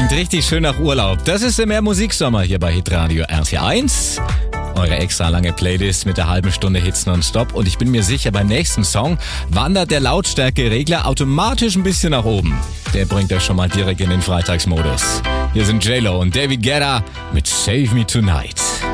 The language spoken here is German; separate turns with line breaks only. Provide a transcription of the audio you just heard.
Klingt richtig schön nach Urlaub. Das ist der Mehr Musiksommer hier bei Hitradio RT1. Eure extra lange Playlist mit der halben Stunde Hits nonstop. Und ich bin mir sicher, beim nächsten Song wandert der Lautstärkeregler automatisch ein bisschen nach oben. Der bringt euch schon mal direkt in den Freitagsmodus. Hier sind J-Lo und David Guetta mit Save Me Tonight.